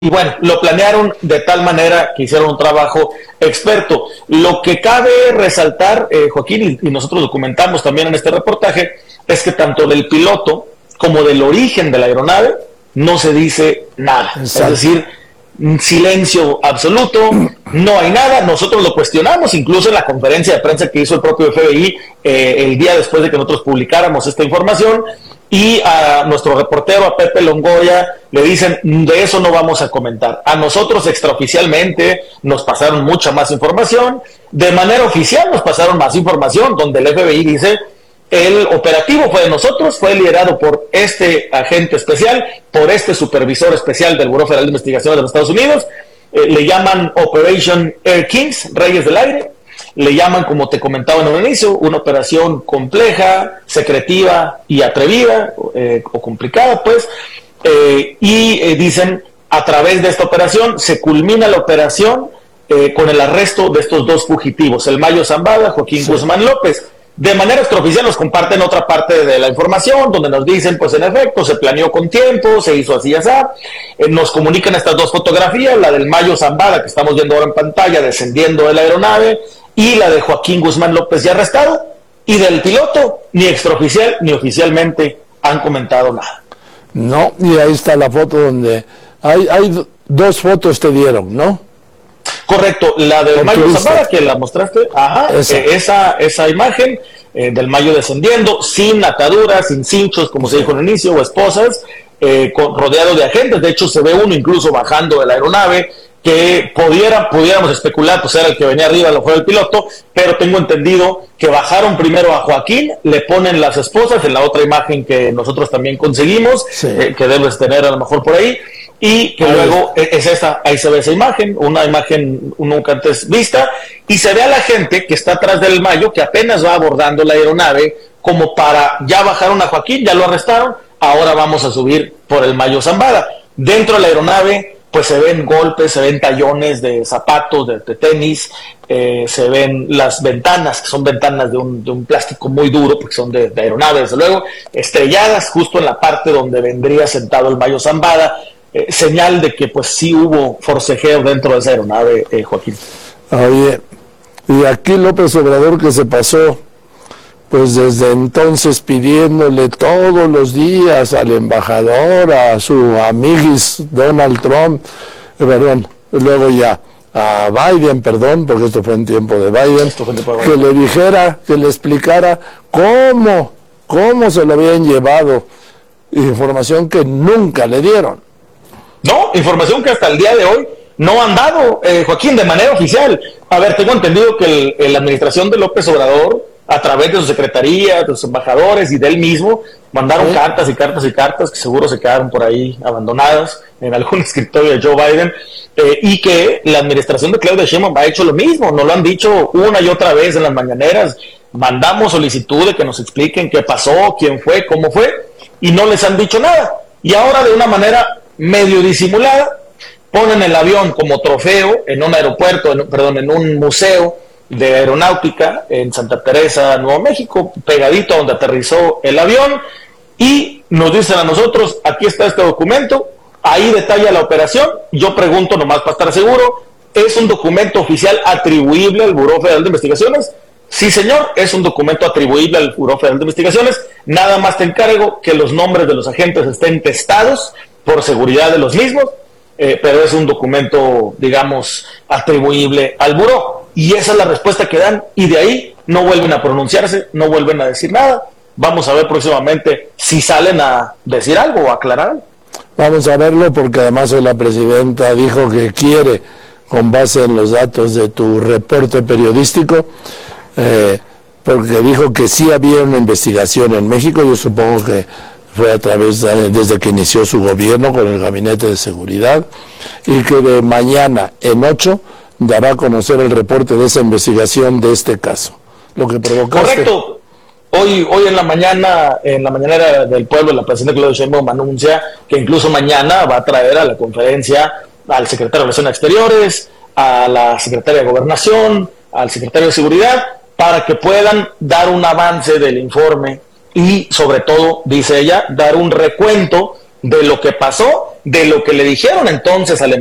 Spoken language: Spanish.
y bueno, lo planearon de tal manera que hicieron un trabajo experto. Lo que cabe resaltar, Joaquín, y nosotros documentamos también en este reportaje, es que tanto del piloto como del origen de la aeronave no se dice nada. Exacto. Es decir, silencio absoluto, no hay nada. Nosotros lo cuestionamos, incluso en la conferencia de prensa que hizo el propio FBI el día después de que nosotros publicáramos esta información, y a nuestro reportero, a Pepe Longoya, le dicen, de eso no vamos a comentar. A nosotros extraoficialmente nos pasaron mucha más información, de manera oficial nos pasaron más información, donde el FBI dice, el operativo fue de nosotros, fue liderado por este agente especial, por este supervisor especial del Buró Federal de Investigaciones de los Estados Unidos, le llaman Operation Air Kings, Reyes del Aire, le llaman, como te comentaba en un inicio, una operación compleja, secretiva y atrevida, o complicada, pues, y dicen, a través de esta operación se culmina la operación con el arresto de estos dos fugitivos, el Mayo Zambada, Joaquín Guzmán López. De manera extraoficial nos comparten otra parte de la información, donde nos dicen, pues en efecto, se planeó con tiempo, se hizo así y así. Nos comunican estas dos fotografías, la del Mayo Zambada, que estamos viendo ahora en pantalla, descendiendo de la aeronave, y la de Joaquín Guzmán López ya arrestado, y del piloto, ni extraoficial ni oficialmente han comentado nada. No, y ahí está la foto donde hay dos fotos te dieron, ¿no? Correcto, la del Mayo Zambada, que la mostraste, esa imagen del Mayo descendiendo, sin ataduras, sin cinchos, como se dijo al inicio, o esposas, rodeado de agentes. De hecho, se ve uno incluso bajando de la aeronave, que pudiéramos especular, pues era el que venía arriba, lo fue el piloto, pero tengo entendido que bajaron primero a Joaquín, le ponen las esposas, en la otra imagen que nosotros también conseguimos, que debes tener a lo mejor por ahí, y que luego es esta, ahí se ve esa imagen, una imagen nunca antes vista, y se ve a la gente que está atrás del Mayo, que apenas va abordando la aeronave, como para, ya bajaron a Joaquín, ya lo arrestaron, ahora vamos a subir por el Mayo Zambada. Dentro de la aeronave, pues se ven golpes, se ven tallones de zapatos, de tenis, se ven las ventanas, que son ventanas de un plástico muy duro, porque son de aeronave, desde luego, estrelladas justo en la parte donde vendría sentado el Mayo Zambada, señal de que pues sí hubo forcejeo dentro de esa aeronave, Joaquín. Oye, y aquí López Obrador, que se pasó pues desde entonces pidiéndole todos los días al embajador, a su amiguis Donald Trump, luego ya a Biden, porque esto fue en tiempo de Biden, que le dijera, que le explicara cómo se lo habían llevado, información que nunca le dieron. No, información que hasta el día de hoy no han dado, Joaquín, de manera oficial. A ver, tengo entendido que la administración de López Obrador, a través de su secretaría, de sus embajadores y de él mismo, mandaron cartas y cartas y cartas que seguro se quedaron por ahí abandonadas en algún escritorio de Joe Biden, y que la administración de Claudia Sheinbaum ha hecho lo mismo, nos lo han dicho una y otra vez en las mañaneras, mandamos solicitud de que nos expliquen qué pasó, quién fue, cómo fue, y no les han dicho nada. Y ahora, de una manera medio disimulada, ponen el avión como trofeo en un aeropuerto, en un museo de aeronáutica en Santa Teresa, Nuevo México, pegadito a donde aterrizó el avión, y nos dicen a nosotros, aquí está este documento, ahí detalla la operación. Yo pregunto, nomás para estar seguro, ¿es un documento oficial atribuible al Buró Federal de Investigaciones? Sí, señor, es un documento atribuible al Buró Federal de Investigaciones, nada más te encargo que los nombres de los agentes estén testados por seguridad de los mismos, pero es un documento, digamos, atribuible al Buró. Y esa es la respuesta que dan, y de ahí no vuelven a pronunciarse, no vuelven a decir nada. Vamos a ver próximamente si salen a decir algo o a aclarar algo. Vamos a verlo, porque además hoy la presidenta dijo que quiere, con base en los datos de tu reporte periodístico, porque dijo que sí había una investigación en México. Yo supongo que fue desde que inició su gobierno con el Gabinete de Seguridad, y que de mañana en 8 dará a conocer el reporte de esa investigación de este caso. Lo que provocaste. Correcto. Hoy en la mañanera del pueblo, la presidenta Claudia Sheinbaum anuncia que incluso mañana va a traer a la conferencia al secretario de Relaciones Exteriores, a la secretaria de Gobernación, al secretario de Seguridad, para que puedan dar un avance del informe y, sobre todo, dice ella, dar un recuento de lo que pasó de lo que le dijeron entonces al